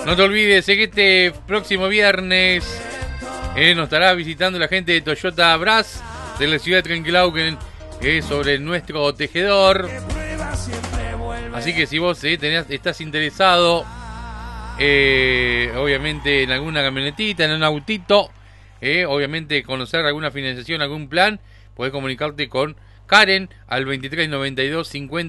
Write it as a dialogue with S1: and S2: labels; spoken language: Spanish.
S1: No te olvides que este próximo viernes nos estará visitando la gente de Toyota Brass de la ciudad de Trenquelauquen sobre nuestro tejedor. Así que si vos estás interesado, obviamente en alguna camionetita, en un autito, obviamente conocer alguna financiación, algún plan, podés comunicarte con Karen al 2392 50